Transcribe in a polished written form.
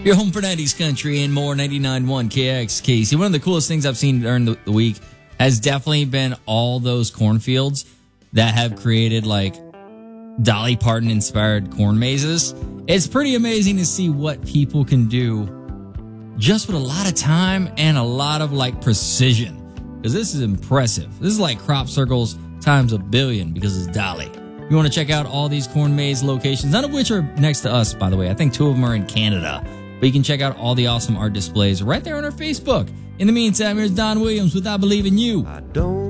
Your home for 90s country and more. 99.1 KXKC. One of the coolest things I've seen during the week has definitely been all those cornfields that have created like Dolly Parton inspired corn mazes. It's pretty amazing to see what people can do just with a lot of time and a lot of like precision. Because this is impressive. This is like crop circles times a billion because it's Dolly. You want to check out all these corn maze locations, none of which are next to us, by the way. I think 2 of them are in Canada. But you can check out all the awesome art displays right there on our Facebook. In the meantime, here's Don Williams with I Believe in You. I don't